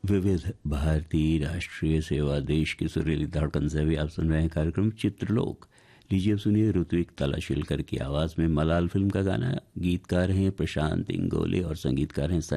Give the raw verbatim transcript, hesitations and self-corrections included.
विविध भारती राष्ट्रीय सेवा देश की सुरीली धड़कन से भी आप सुन रहे हैं कार्यक्रम चित्रलोक। लीजिए सुनिए ऋत्विक तलाशिलकर की आवाज में मलाल फिल्म का गाना। गीतकार हैं प्रशांत इंगोले और संगीतकार हैं